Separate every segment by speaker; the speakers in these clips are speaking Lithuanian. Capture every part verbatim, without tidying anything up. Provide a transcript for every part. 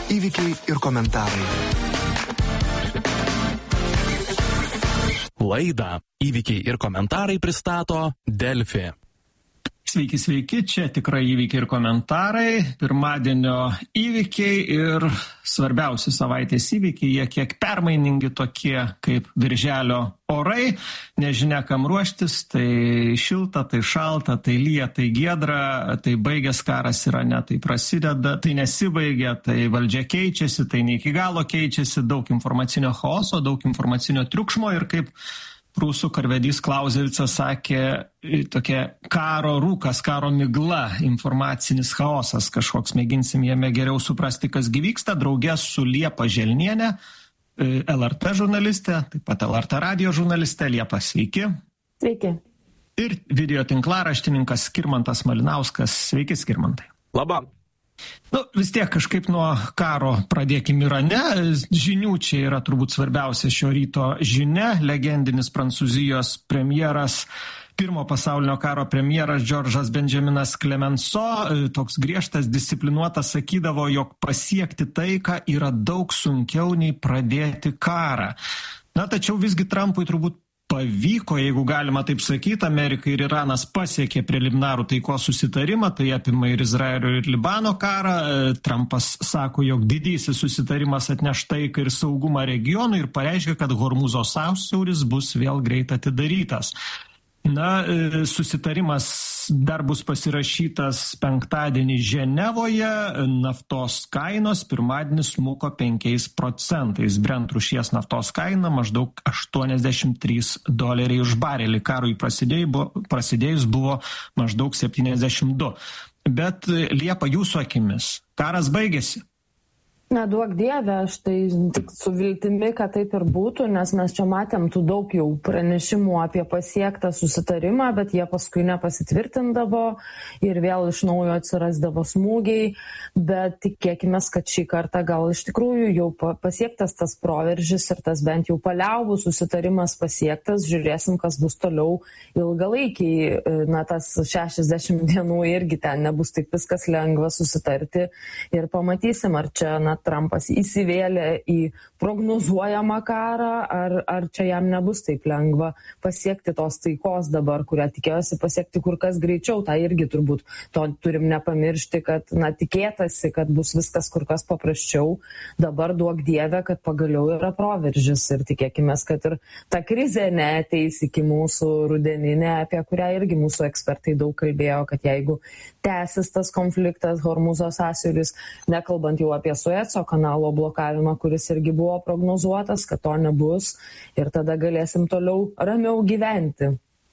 Speaker 1: Įvykiai ir komentarai.
Speaker 2: Laidą Įvykiai ir komentarai pristato Delfi.
Speaker 3: Sveiki, sveiki, čia tikrai įvykiai ir komentarai, pirmadienio įvykiai ir svarbiausi savaitės įvykiai, jie kiek permainingi tokie kaip birželio orai, nežinia kam ruoštis, tai šilta, tai šalta, tai lyja, tai giedra, tai baigęs karas Irane, tai prasideda, tai nesibaigia, tai valdžia keičiasi, tai ne iki galo keičiasi, daug informacinio chaoso, daug informacinio triukšmo ir kaip prūsų karvedys Klausevicas sakė, tokia karo rūkas, karo migla, informacinis chaosas kažkoks, mėginsim jame geriau suprasti, kas gi vyksta, drauge su Liepa Želnienė, L R T žurnalistė, taip pat L R T radio žurnalistė. Liepa, sveiki.
Speaker 4: Sveiki.
Speaker 3: Ir video tinklaraštininkas Skirmantas Malinauskas. Sveiki, Skirmantai.
Speaker 5: Labą.
Speaker 3: Nu, vis tiek kažkaip nuo karo pradėkim Irane. Žinių čia yra turbūt svarbiausia šio ryto žinia. Legendinis Prancūzijos premjeras, pirmo pasaulinio karo premjeras Džordžas Benjaminas Clemenceau, toks griežtas, disciplinuotas, sakydavo, jog pasiekti taiką yra daug sunkiau nei pradėti karą. Na, tačiau visgi Trumpui turbūt pavyko, jeigu galima taip sakyti, Amerika ir Iranas pasiekė preliminarų taikos susitarimą, tai apima ir Izraelio ir Libano karą. Trumpas sako, jog didysis susitarimas atneš taiką ir saugumą regionui ir pareiškia, kad Hormūzo sąsiauris bus vėl greit atidarytas. Na, susitarimas dar bus pasirašytas penktadienį Ženevoje, naftos kainos pirmadienį smuko penkiais procentais. Brent rūšies naftos kaina maždaug aštuoniasdešimt trys doleriai už barelį. Karui prasidėjus buvo, prasidėjus buvo maždaug septyniasdešimt du. Bet Liepa, jūsų akimis, karas baigėsi?
Speaker 4: Na, duok Dieve, aš tai tik su viltimi, kad taip ir būtų, nes mes čia matėm tų daug jau pranešimų apie pasiektą susitarimą, bet jie paskui nepasitvirtindavo ir vėl iš naujo atsirasdavo smūgiai, bet tikėkime, kad šį kartą gal iš tikrųjų jau pasiektas tas proveržis ir tas bent jau paliaubų susitarimas pasiektas, žiūrėsim, kas bus toliau ilgalaikiai. Na, tas šešiasdešimt dienų irgi ten nebus taip viskas lengva susitarti ir pamatysim, ar čia, na, Trumpas įsivėlė į prognozuojamą karą, ar, ar čia jam nebus taip lengva pasiekti tos taikos dabar, kurią tikėjosi pasiekti kur kas greičiau. Tai irgi turbūt to turim nepamiršti, kad, na, tikėtasi, kad bus viskas kur kas paprasčiau. Dabar duok Dieve, kad pagaliau yra proveržis ir tikėkime, kad ir ta krizė neateis iki mūsų rudeninė, apie kurią irgi mūsų ekspertai daug kalbėjo, kad jeigu tęsis tas konfliktas Hormūzo sąsiauris, nekalbant jau apie Sueco kanalo blokavimą, kuris irgi buvo prognozuotas, kad to nebus ir tada galėsim toliau ramiau gyventi.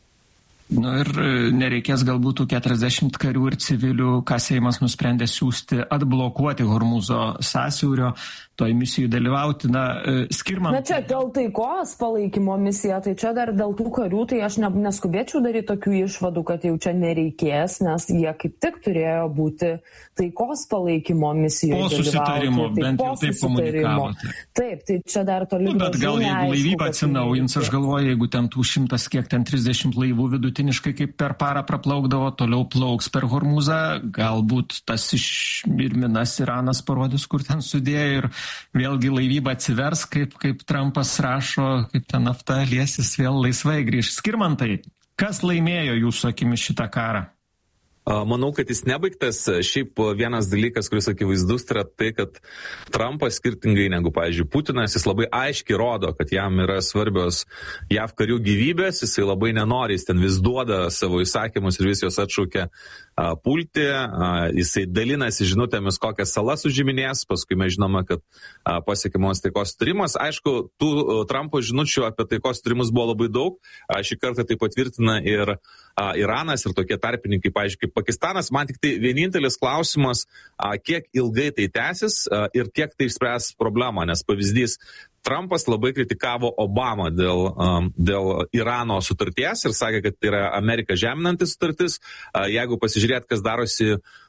Speaker 3: Nu ir nereikės galbūt tų keturiasdešimt karių ir civilių, ką Seimas nusprendė siūsti, atblokuoti Hormūzo sąsiaurio, toj misijų dalyvauti. Na, Skirman...
Speaker 4: Na čia dėl taikos palaikymo misija, tai čia dar dėl tų karių, tai aš ne, neskubėčiau daryti tokių išvadų, kad jau čia nereikės, nes jie kaip tik turėjo būti taikos palaikymo misijoje.
Speaker 3: Po susitarimo, tai bent jau taip komunikavo.
Speaker 4: Taip, tai čia dar toli.
Speaker 3: Nu, bet gal jeigu laivyba atsinaujins, aš galvoju, jeigu ten tų šimtas kiek ten trisdešimt laivų vidutiniškai kaip per parą praplaukdavo, toliau plauks per Hormūzą, galbūt tas išmirminas Iranas parodys, kur ten sudėjo ir vėlgi laivyba atsivers, kaip, kaip Trumpas rašo, kaip ta nafta liesis vėl laisvai grįž. Skirmantai, kas laimėjo jūsų akimis šitą karą?
Speaker 5: Manau, kad jis nebaigtas. Šiaip vienas dalykas, kuris akivaizdus, yra tai, kad Trumpas skirtingai negu, pavyzdžiui, Putinas, jis labai aiškiai rodo, kad jam yra svarbios J A V karių gyvybės, jisai labai nenori, jis ten vis duoda savo įsakymus ir vis juos atšaukia a, pulti, a, jisai dalinasi žinutėmis, kokias salas užiminės, paskui mes žinome, kad a, pasiekiamas taikos sutarimas. Aišku, tų a, Trumpo žinučių apie taikos sutarimus buvo labai daug, a, šį kartą tai patvirtina ir a, Iranas ir tokie tarpininkai, pavyzdžiui, Pakistanas. Man tik tai vienintelis klausimas, kiek ilgai tai tęsis ir kiek tai išspręs problemą, nes pavyzdys, Trumpas labai kritikavo Obamą dėl, dėl Irano sutarties ir sakė, kad tai yra Ameriką žeminanti sutartis. Jeigu pasižiūrėt, kas darosi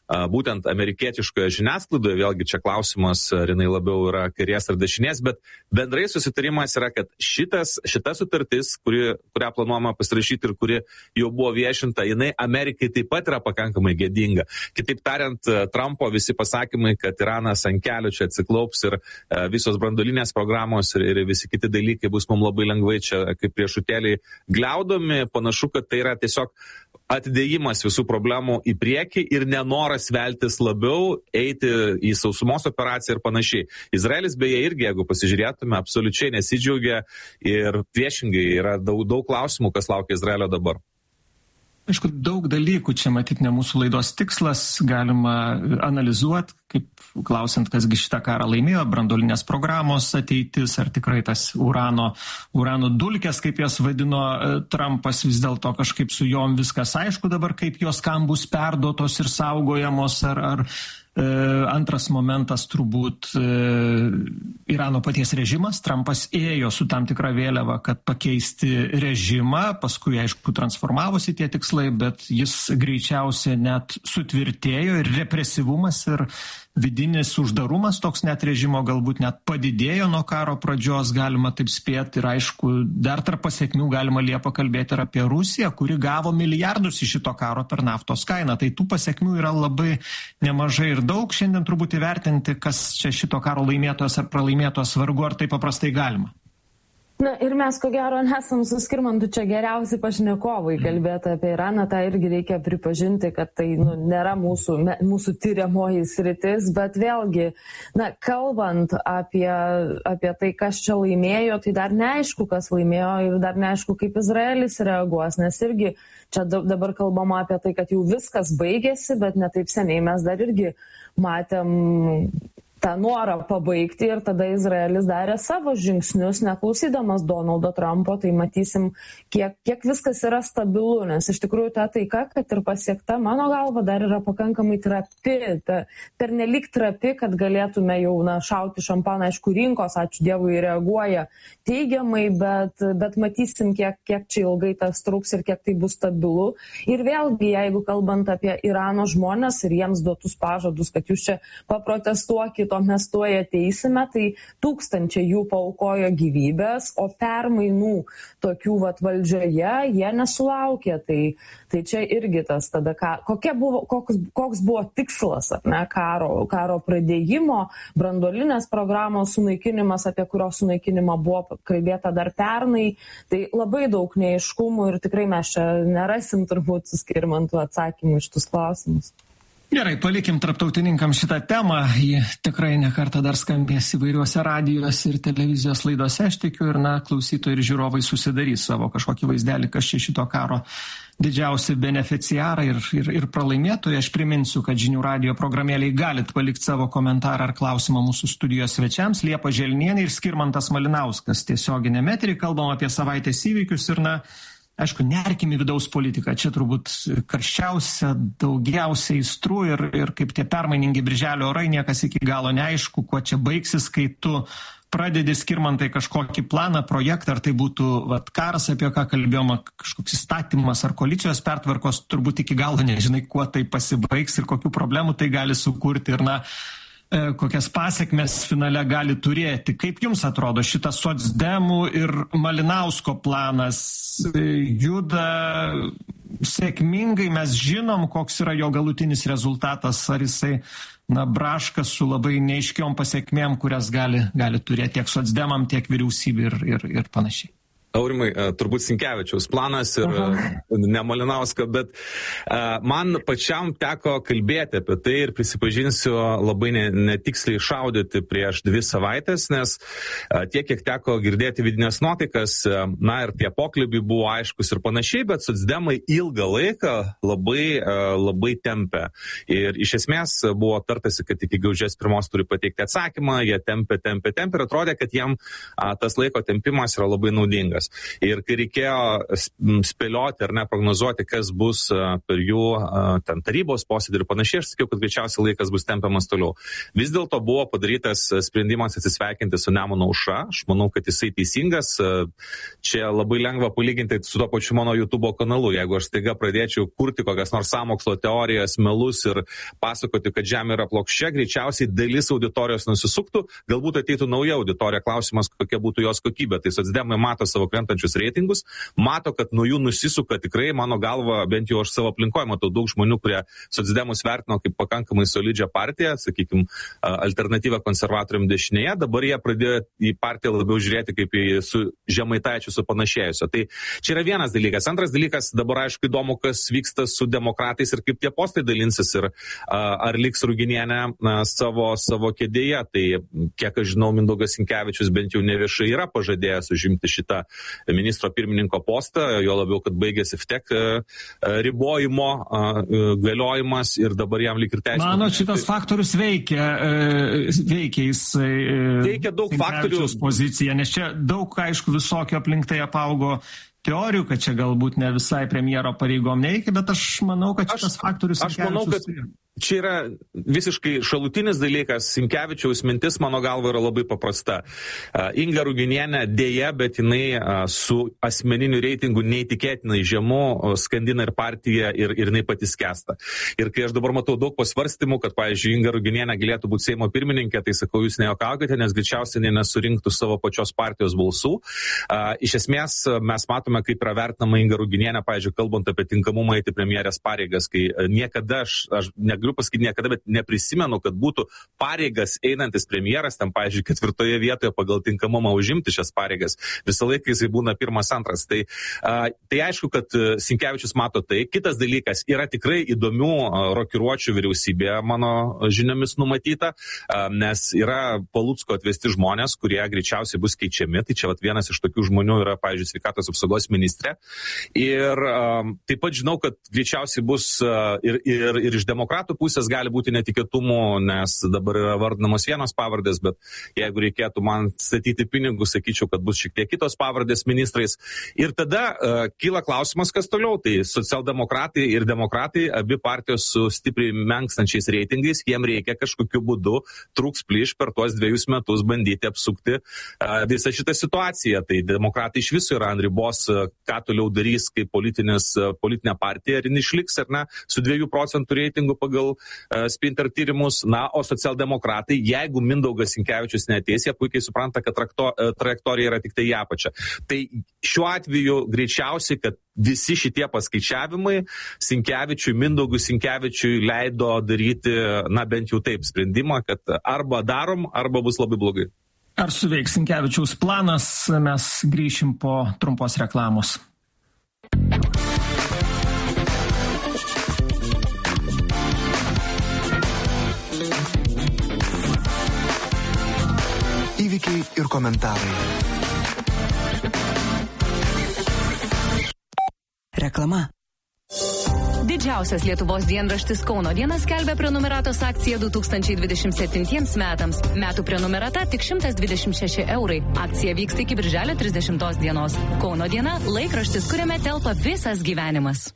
Speaker 5: būtent amerikietiškoje žiniasklaidoje, vėlgi čia klausimas, ar jinai labiau yra kairės ar dešinės, bet bendrai susitarimas yra, kad šitas, šita sutartis, kuri, kurią planuojama pasirašyti ir kuri jau buvo viešinta, jinai Amerikai taip pat yra pakankamai gėdinga. Kitaip tariant, Trumpo visi pasakymai, kad Iranas ant kelių čia atsiklaups ir visos branduolinės programos ir, ir visi kiti dalykai bus mums labai lengvai čia kaip riešutėliai gliaudomi. Panašu, kad tai yra tiesiog atidėjimas visų problemų į priekį ir nenoras veltis labiau, eiti į sausumos operaciją ir panašiai. Izraelis beje irgi, jeigu pasižiūrėtume, absoliučiai nesidžiaugia ir priešingai yra daug, daug klausimų, kas laukia Izraelio dabar.
Speaker 3: Aišku, daug dalykų čia matyt ne mūsų laidos tikslas, galima analizuoti, kaip klausiant, kasgi šitą karą laimėjo, branduolinės programos ateitis, ar tikrai tas urano, urano dulkės, kaip jas vadino Trumpas, vis dėlto kažkaip su jom viskas aišku dabar, kaip jos kam bus perduotos ir saugojamos, ar, ar e, antras momentas turbūt e, Irano paties režimas. Trumpas ėjo su tam tikra vėliava, kad pakeisti režimą, paskui aišku transformavosi tie tikslai, bet jis greičiausiai net sutvirtėjo ir represyvumas ir vidinis uždarumas toks net režimo galbūt net padidėjo nuo karo pradžios, galima taip spėti, ir aišku, dar tarp pasiekmių galima liepą kalbėti ir apie Rusiją, kuri gavo milijardus iš šito karo per naftos kainą. Tai tų pasiekmių yra labai nemažai ir daug. Šiandien turbūt įvertinti, kas čia šito karo laimėtojas ar pralaimėtojas, vargu ar tai paprastai galima.
Speaker 4: Na ir mes, ko gero, nesam su Skirmantu čia geriausi pašnekovai kalbėti apie Iraną, tą irgi reikia pripažinti, kad tai nu, nėra mūsų, me, mūsų tyriamoji sritis, bet vėlgi, na, kalbant apie, apie tai, kas čia laimėjo, tai dar neaišku, kas laimėjo ir dar neaišku, kaip Izraelis reaguos, nes irgi čia dabar kalbama apie tai, kad jau viskas baigėsi, bet ne taip seniai mes dar irgi matėm tą norą pabaigti ir tada Izraelis darė savo žingsnius, neklausydamas Donaldo Trumpo, tai matysim, kiek, kiek viskas yra stabilu, nes iš tikrųjų ta taika, kad ir pasiekta, mano galva, dar yra pakankamai trapi, ta, pernelik trapi, kad galėtume jau na, šauti šampaną, aišku, rinkos, ačiū Dievui, reaguoja teigiamai, bet, bet matysim, kiek, kiek čia ilgai tas truks ir kiek tai bus stabilu. Ir vėlgi, jeigu kalbant apie Irano žmonės ir jiems duotus pažadus, kad jūs čia paprotestuokit, o mes tuo ateisime, tai tūkstančiai jų paaukojo gyvybės, o permainų tokių vat valdžioje jie nesulaukė. Tai, tai čia irgi tas tada, ką, kokia buvo, koks, koks buvo tikslas ne, karo, karo pradėjimo, branduolinės programos sunaikinimas, apie kurio sunaikinimą buvo kalbėta dar pernai. Tai labai daug neaiškumų ir tikrai mes čia nerasim turbūt su Skirmantu atsakymų iš tus klausimus.
Speaker 3: Gerai, palikim tarptautininkam šitą temą, ji tikrai nekartą dar skambės įvairiuose radijos ir televizijos laidose, aš tikiu, ir na, klausytojai ir žiūrovai susidarys savo kažkokį vaizdelį, kas čia šito karo didžiausi beneficiarai ir, ir, ir pralaimėtojai. Aš priminsiu, kad žinių radijo programėlėje galit palikti savo komentarą ar klausimą mūsų studijos svečiams. Liepa Želnienė ir Skirmantas Malinauskas tiesioginėme eteryje, kalbam apie savaitės įvykius ir na, aišku, nerkim į vidaus politiką. Čia turbūt karščiausia, daugiausiai aistrų ir, ir kaip tie permainingi birželio orai, niekas iki galo neaišku, kuo čia baigsis, kai tu pradedi, Skirmantai, kažkokį planą, projektą, ar tai būtų vat, karas, apie ką kalbėjome, kažkoks įstatymas ar koalicijos pertvarkos, turbūt iki galo nežinai, kuo tai pasibaigs ir kokių problemų tai gali sukurti ir na, kokias pasiekmes finale gali turėti. Kaip jums atrodo šitas socdemų ir Malinausko planas juda sėkmingai, mes žinom, koks yra jo galutinis rezultatas, ar jisai na, braškas su labai neaiškiom pasiekmėm, kurias gali, gali turėti tiek socdemam, tiek vyriausybė ir, ir, ir panašiai.
Speaker 5: Aurimai, turbūt Sinkevičiaus planas ir ne Malinausko, bet uh, man pačiam teko kalbėti apie tai ir prisipažinsiu labai netiksliai šaudyti prieš dvi savaitės, nes uh, tiek, kiek teko girdėti vidinės nuotaikas, uh, na ir tie pokalbiai buvo aiškus ir panašiai, bet socdemai ilgą laiką labai, uh, labai tempė. Ir iš esmės buvo tartasi, kad iki gegužės pirmos turi pateikti atsakymą, jie tempė, tempė, tempė ir atrodė, kad jiem uh, tas laiko tempimas yra labai naudingas. žmonės. Ir kai reikėjo spėlioti ar ne prognozuoti, kas bus per jų ten tarybos posėdį ir panašiai, aš sakiau, kad greičiausiai laikas bus tempiamas toliau. Vis dėlto buvo padarytas sprendimas atsisveikinti su Nemuno aušra. Aš manau, kad jisai teisingas. Čia labai lengva palyginti su to pačiu mano YouTube kanalu. Jeigu aš staiga pradėčiau kurti kokias nors sąmokslo teorijas, melus ir pasakoti, kad žemė yra plokščia, greičiausiai dalis auditorijos nusisuktų, galbūt ateitų nauja auditorija, klausimas, kokia būtų jos kokybė. Tai socdemai mato savo krentančius reitingus, mato, kad nuo jų nusisuka tikrai, mano galva, bent jau aš savo aplinkoje matau daug žmonių, kurie socdemus vertino kaip pakankamai solidžią partiją, sakykime, alternatyvą konservatoriam dešinėje, dabar jie pradėjo į partiją labiau žiūrėti kaip į su Žemaitaičiu supanašėjusio. Tai čia yra vienas dalykas. Antras dalykas, dabar aišku įdomu, kas vyksta su demokratais ir kaip tie postai dalinsis ir ar liks Ruginienė savo, savo kėdėje. Tai kiek aš žinau, Mindaugas Sinkevičius bent jau neviešai yra pažadėjęs užimti šitą ministro pirmininko postą, jo labiau, kad baigėsi F T E C ribojimo galiojimas ir dabar jam lyg ir teisė.
Speaker 3: Mano, šitas faktorius veikia, veikia jis
Speaker 5: veikia daug faktorių
Speaker 3: poziciją, nes čia daug, aišku, visokio aplink tai apaugo teorijų, kad čia galbūt ne visai premjero pareigom nereikia, bet aš manau, kad šitas
Speaker 5: aš,
Speaker 3: faktorius...
Speaker 5: Aš manau, kad čia yra visiškai šalutinis dalykas. Sinkevičiaus mintis, mano galva, yra labai paprasta. Uh, Inga Ruginienė dėja, bet jinai uh, su asmeniniu reitingu neįtikėtinai žemu uh, skandina ir partiją ir, ir jinai patys skęsta. Ir kai aš dabar matau daug pasvarstymų, kad, pavyzdžiui, Inga Ruginienė galėtų būti Seimo pirmininkė, tai sakau, jūs nejuokaukite, nes greičiausiai nesurinktų savo pačios partijos balsų. Uh, iš esmės, mes matome, kaip yra vertinama Inga Ruginienė, pavyzdžiui, kalbant apie tinkamumą eiti premjerės pareigas, kai uh, niekada aš, aš ne galiu pasakyti niekada, bet neprisimenu, kad būtų pareigas einantis premjeras, tam, pavyzdžiui, ketvirtoje vietoje pagal tinkamumą užimti šias pareigas. Visą laiką jisai būna pirmas, antras. Tai, a, tai aišku, kad Sinkevičius mato tai. Kitas dalykas, yra tikrai įdomių a, rokiruočių vyriausybėje, mano žiniomis numatyta, a, nes yra Palucko atvesti žmonės, kurie greičiausiai bus keičiami. Tai čia vat, vienas iš tokių žmonių yra, pavyzdžiui, sveikatos apsaugos ministrė. Ir a, taip pat žinau, kad greičiausiai bus a, ir, ir, ir iš demokratų pusės gali būti netikėtumų, nes dabar yra vardinamos vienos pavardės, bet jeigu reikėtų man statyti pinigus, sakyčiau, kad bus šiek tiek kitos pavardės ministrais. Ir tada uh, kyla klausimas, kas toliau. Tai socialdemokratai ir demokratai, abi partijos su stipriai menkstančiais reitingais, jiem reikia kažkokiu būdu trūks plyš per tuos dviejus metus bandyti apsukti uh, visą šitą situaciją. Tai demokratai iš viso yra ant ribos, uh, ką toliau darys kaip uh, politinė partija, ar jin išliks ar ne, su dviejų procentų reitingų pagal Spinter tyrimus, na, o socialdemokratai, jeigu Mindaugas Sinkevičius neateis, jie puikiai supranta, kad trakto, trajektorija yra tik tai į apačią. Tai šiuo atveju greičiausiai, kad visi šitie paskaičiavimai Sinkevičiui, Mindaugui Sinkevičiui leido daryti, na, bent jau taip sprendimą, kad arba darom, arba bus labai blogai.
Speaker 3: Ar suveiks Sinkevičiaus planas, mes grįšim po trumpos reklamos.
Speaker 1: Įvykiai ir komentarai.
Speaker 6: Reklama. Didžiausias Lietuvos dienraštis Kauno diena skelbia prenumeratos akciją du tūkstančiai dvidešimt septintiems metams. Metų prenumerata tik šimtas dvidešimt šeši eurai. Akcija vyksta iki birželio trisdešimtos dienos. Kauno diena – laikraštis, kuriame telpa visas gyvenimas.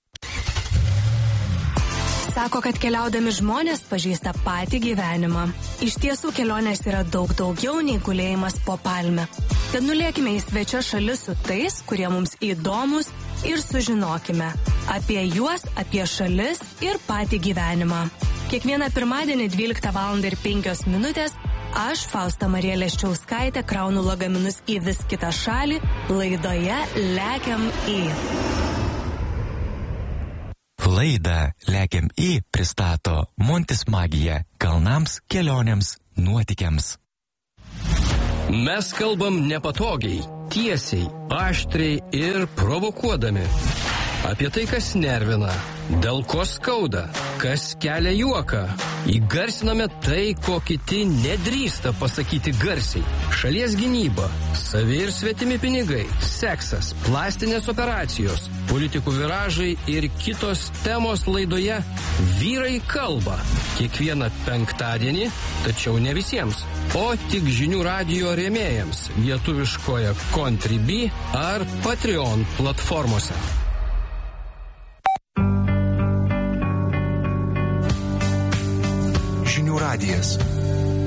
Speaker 6: Sako, kad keliaudami žmonės pažįsta patį gyvenimą. Iš tiesų kelionės yra daug daugiau nei gulėjimas po palme. Tad nulėkime į svečią šalis su tais, kurie mums įdomus ir sužinokime apie juos, apie šalis ir patį gyvenimą. Kiekvieną pirmadienį dvyliktą valandą ir penkios minutės aš, Fausta Marija Leščiauskaitė, kraunu lagaminus į vis kitą šalį laidoje Lekiam į.
Speaker 7: Laidą Lekiam į pristato Montis Magija kalnams, kelionėms, nuotykiams.
Speaker 8: Mes kalbam nepatogiai, tiesiai, aštriai ir provokuodami. Apie tai, kas nervina, Dėl ko skauda? Kas kelia juoką? Įgarsiname tai, ko kiti nedrįsta pasakyti garsiai. Šalies gynyba, savi ir svetimi pinigai, seksas, plastinės operacijos, politikų viražai ir kitos temos laidoje Vyrai kalba. Kiekvieną penktadienį, tačiau ne visiems, o tik žinių radijo rėmėjams lietuviškoje Contribui ar Patreon platformose.
Speaker 1: Žinių radijas.